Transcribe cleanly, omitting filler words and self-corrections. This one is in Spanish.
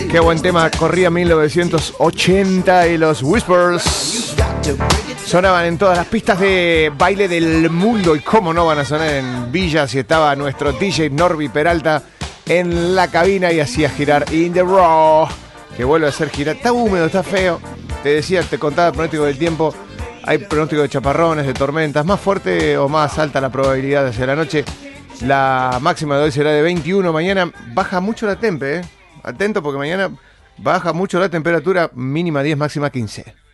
Qué buen tema, corría 1980 y los Whispers sonaban en todas las pistas de baile del mundo. Y cómo no van a sonar en Villa si estaba nuestro DJ Norby Peralta en la cabina y hacía girar In The Raw, que vuelve a hacer girar. Está húmedo, está feo. Te decía, te contaba el pronóstico del tiempo. Hay pronóstico de chaparrones, de tormentas. Más fuerte o más alta la probabilidad hacia la noche. La máxima de hoy será de 21. Mañana baja mucho la tempe, Atento porque mañana baja mucho la temperatura. Mínima 10, máxima 15.